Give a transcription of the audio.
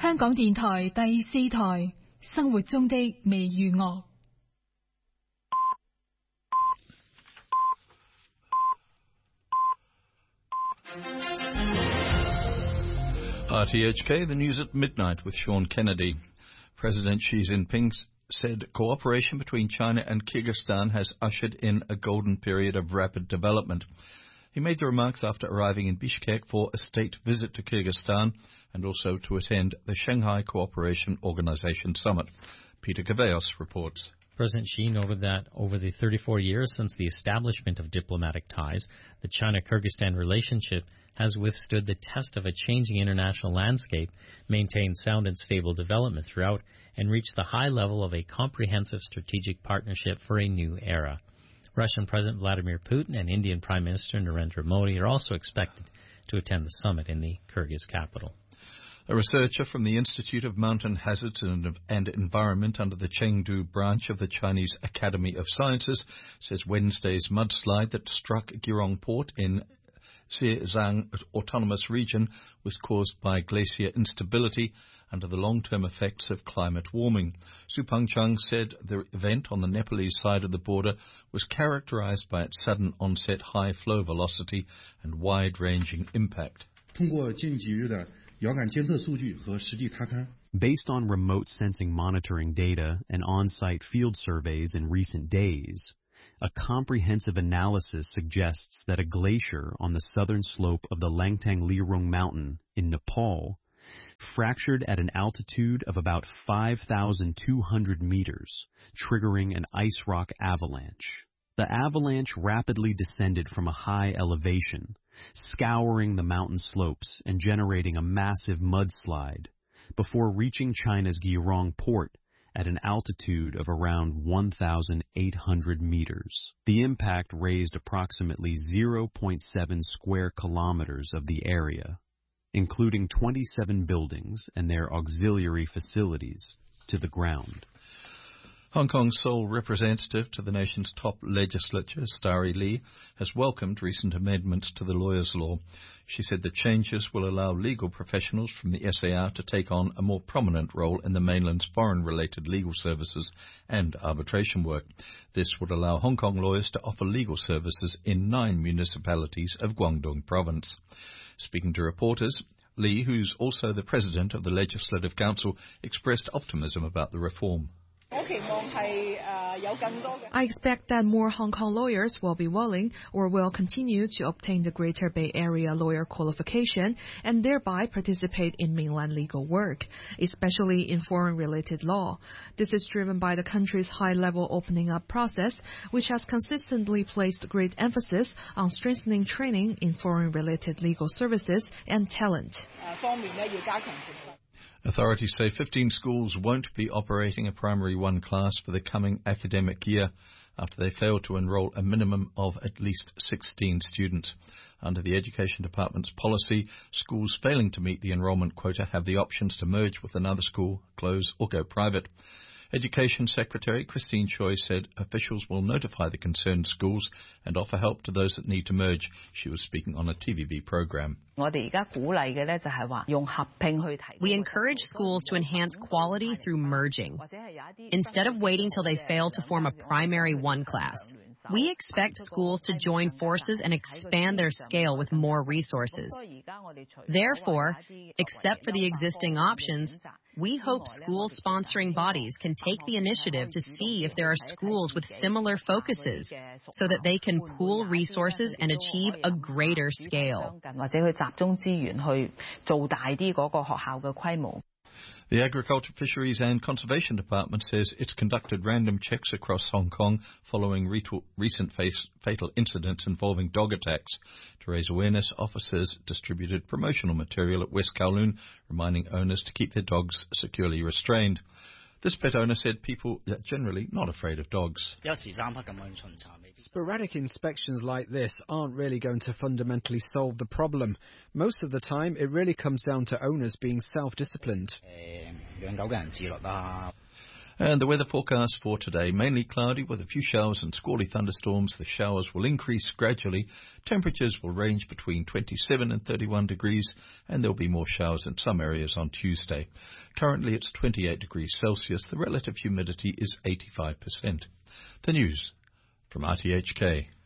香港電台第4台生活中的微娛樂。 RTHK, the news at midnight with Sean Kennedy. President Xi Jinping said cooperation between China and Kyrgyzstan has ushered in a golden period of rapid development. He made the remarks after arriving in Bishkek for a state visit to Kyrgyzstan and also to attend the Shanghai Cooperation Organization Summit. Peter Gaveos reports. President Xi noted that over the 34 years since the establishment of diplomatic ties, the China-Kyrgyzstan relationship has withstood the test of a changing international landscape, maintained sound and stable development throughout, and reached the high level of a comprehensive strategic partnership for a new era. Russian President Vladimir Putin and Indian Prime Minister Narendra Modi are also expected to attend the summit in the Kyrgyz capital. A researcher from the Institute of Mountain Hazards and Environment under the Chengdu branch of the Chinese Academy of Sciences says Wednesday's mudslide that struck Girong Port in Xizang Autonomous Region was caused by glacier instability under the long-term effects of climate warming. Su Pengcheng said the event on the Nepalese side of the border was characterized by its sudden onset high flow velocity and wide-ranging impact. Based on remote sensing monitoring data and on-site field surveys in recent days, a comprehensive analysis suggests that a glacier on the southern slope of the Langtang Lirung Mountain in Nepal fractured at an altitude of about 5,200 meters, triggering an ice rock avalanche. The avalanche rapidly descended from a high elevation, scouring the mountain slopes and generating a massive mudslide before reaching China's Girong port at an altitude of around 1,800 meters. The impact raised approximately 0.7 square kilometers of the area, including 27 buildings and their auxiliary facilities, to the ground. Hong Kong's sole representative to the nation's top legislature, Starry Lee, has welcomed recent amendments to the lawyers' law. She said the changes will allow legal professionals from the SAR to take on a more prominent role in the mainland's foreign-related legal services and arbitration work. This would allow Hong Kong lawyers to offer legal services in 9 municipalities of Guangdong province. Speaking to reporters, Lee, who's also the president of the Legislative Council, expressed optimism about the reform. I expect that more Hong Kong lawyers will be willing or will continue to obtain the Greater Bay Area lawyer qualification and thereby participate in mainland legal work, especially in foreign-related law. This is driven by the country's high-level opening up process, which has consistently placed great emphasis on strengthening training in foreign-related legal services and talent. Authorities say 15 schools won't be operating a Primary 1 class for the coming academic year after they failed to enrol a minimum of at least 16 students. Under the Education Department's policy, schools failing to meet the enrolment quota have the options to merge with another school, close or go private. Education Secretary Christine Choi said officials will notify the concerned schools and offer help to those that need to merge. She was speaking on a TVB program. We encourage schools to enhance quality through merging. Instead of waiting till they fail to form a Primary 1 class, we expect schools to join forces and expand their scale with more resources. Therefore, except for the existing options, we hope school-sponsoring bodies can take the initiative to see if there are schools with similar focuses so that they can pool resources and achieve a greater scale. The Agriculture, Fisheries and Conservation Department says it's conducted random checks across Hong Kong following recent fatal incidents involving dog attacks. To raise awareness, officers distributed promotional material at West Kowloon, reminding owners to keep their dogs securely restrained. This pet owner said people are generally not afraid of dogs. Sporadic inspections like this aren't really going to fundamentally solve the problem. Most of the time, it really comes down to owners being self-disciplined. And the weather forecast for today, mainly cloudy with a few showers and squally thunderstorms. The showers will increase gradually. Temperatures will range between 27 and 31 degrees, and there'll be more showers in some areas on Tuesday. Currently it's 28 degrees Celsius. The relative humidity is 85%. The news from RTHK.